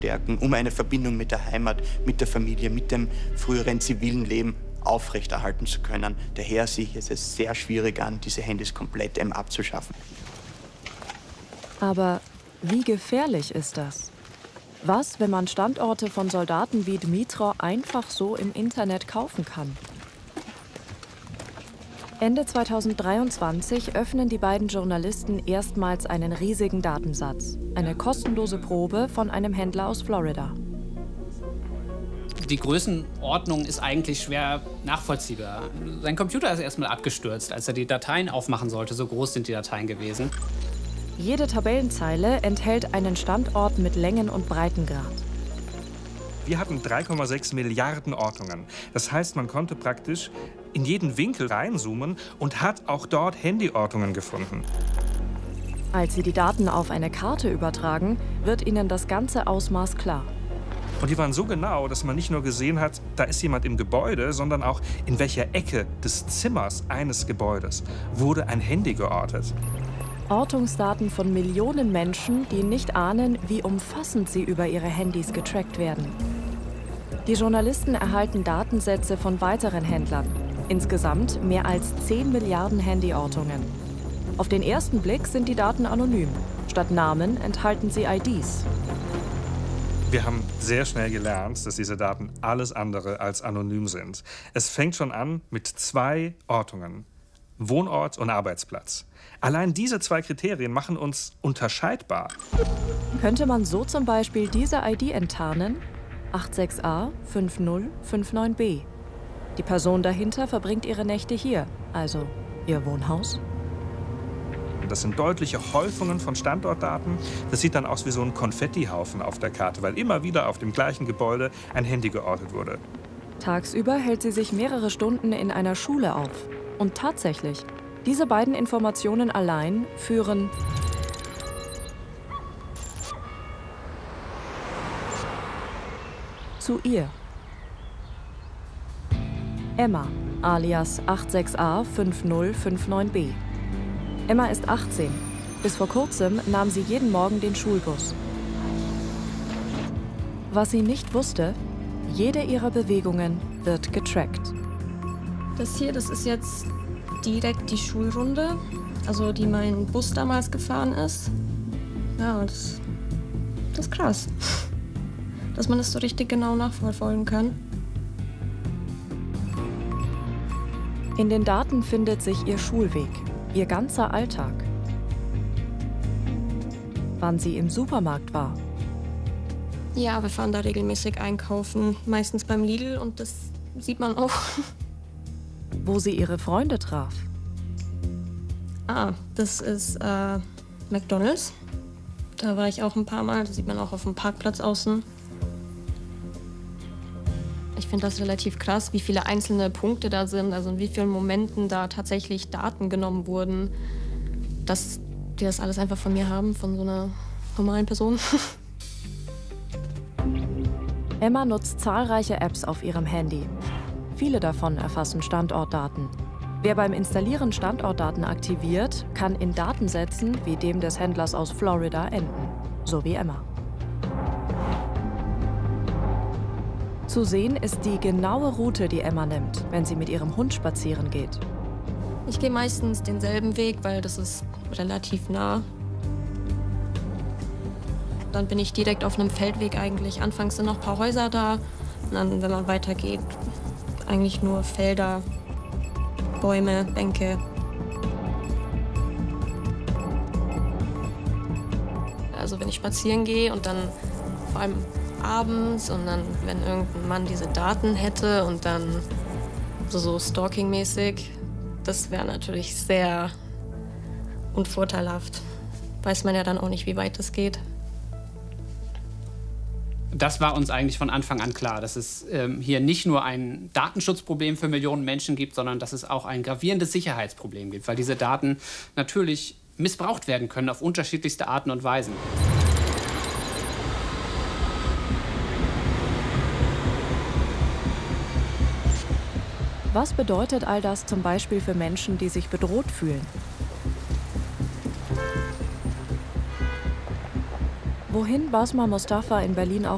stärken, um eine Verbindung mit der Heimat, mit der Familie, mit dem früheren zivilen Leben aufrechterhalten zu können. Daher sehe ich es sehr schwierig an, diese Handys komplett abzuschaffen. Aber wie gefährlich ist das? Was, wenn man Standorte von Soldaten wie Dmytro einfach so im Internet kaufen kann? Ende 2023 öffnen die beiden Journalisten erstmals einen riesigen Datensatz. Eine kostenlose Probe von einem Händler aus Florida. Die Größenordnung ist eigentlich schwer nachvollziehbar. Sein Computer ist erstmal abgestürzt, als er die Dateien aufmachen sollte. So groß sind die Dateien gewesen. Jede Tabellenzeile enthält einen Standort mit Längen- und Breitengrad. Wir hatten 3,6 Milliarden Ortungen. Das heißt, man konnte praktisch in jeden Winkel reinzoomen und hat auch dort Handyortungen gefunden. Als sie die Daten auf eine Karte übertragen, wird ihnen das ganze Ausmaß klar. Und die waren so genau, dass man nicht nur gesehen hat, da ist jemand im Gebäude, sondern auch in welcher Ecke des Zimmers eines Gebäudes wurde ein Handy geortet. Ortungsdaten von Millionen Menschen, die nicht ahnen, wie umfassend sie über ihre Handys getrackt werden. Die Journalisten erhalten Datensätze von weiteren Händlern. Insgesamt mehr als 10 Milliarden Handyortungen. Auf den ersten Blick sind die Daten anonym. Statt Namen enthalten sie IDs. Wir haben sehr schnell gelernt, dass diese Daten alles andere als anonym sind. Es fängt schon an mit 2 Ortungen: Wohnort und Arbeitsplatz. Allein diese 2 Kriterien machen uns unterscheidbar. Könnte man so zum Beispiel diese ID enttarnen? 86A 5059B. Die Person dahinter verbringt ihre Nächte hier, also ihr Wohnhaus. Das sind deutliche Häufungen von Standortdaten. Das sieht dann aus wie so ein Konfettihaufen auf der Karte, weil immer wieder auf dem gleichen Gebäude ein Handy geortet wurde. Tagsüber hält sie sich mehrere Stunden in einer Schule auf. Und tatsächlich, diese beiden Informationen allein führen zu ihr. Emma, alias 86A 5059B. Emma ist 18. Bis vor kurzem nahm sie jeden Morgen den Schulbus. Was sie nicht wusste, jede ihrer Bewegungen wird getrackt. Das hier, das ist jetzt direkt die Schulrunde, also die mein Bus damals gefahren ist. Ja, das ist krass, dass man das so richtig genau nachverfolgen kann. In den Daten findet sich ihr Schulweg, ihr ganzer Alltag. Wann sie im Supermarkt war. Ja, wir fahren da regelmäßig einkaufen, meistens beim Lidl, und das sieht man auch. Wo sie ihre Freunde traf. Das ist McDonald's. Da war ich auch ein paar Mal, das sieht man auch auf dem Parkplatz außen. Ich finde das relativ krass, wie viele einzelne Punkte da sind, also in wie vielen Momenten da tatsächlich Daten genommen wurden, dass die das alles einfach von mir haben, von so einer normalen Person. Emma nutzt zahlreiche Apps auf ihrem Handy. Viele davon erfassen Standortdaten. Wer beim Installieren Standortdaten aktiviert, kann in Datensätzen wie dem des Händlers aus Florida enden, so wie Emma. Zu sehen ist die genaue Route, die Emma nimmt, wenn sie mit ihrem Hund spazieren geht. Ich gehe meistens denselben Weg, weil das ist relativ nah. Dann bin ich direkt auf einem Feldweg eigentlich. Anfangs sind noch ein paar Häuser da. Und dann, wenn man weitergeht, eigentlich nur Felder, Bäume, Bänke. Also wenn ich spazieren gehe und dann vor allem abends und dann, wenn irgendein Mann diese Daten hätte und dann so stalking-mäßig, das wäre natürlich sehr unvorteilhaft. Weiß man ja dann auch nicht, wie weit das geht. Das war uns eigentlich von Anfang an klar, dass es hier nicht nur ein Datenschutzproblem für Millionen Menschen gibt, sondern dass es auch ein gravierendes Sicherheitsproblem gibt, weil diese Daten natürlich missbraucht werden können auf unterschiedlichste Arten und Weisen. Was bedeutet all das zum Beispiel für Menschen, die sich bedroht fühlen? Wohin Basma Mustafa in Berlin auch